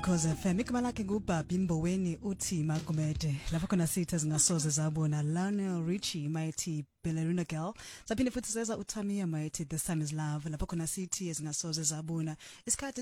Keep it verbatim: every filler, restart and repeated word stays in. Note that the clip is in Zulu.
Cause F M igama lakhe nguBhabhi Mboweni uthi Magumede lapho khona sithi zingasoze zabona Lionel Richie mighty Ballerina Girl saphinde futhi seza uTamia mighty The Sun Is Love lapho khona sithi zingasoze zabona isikhathi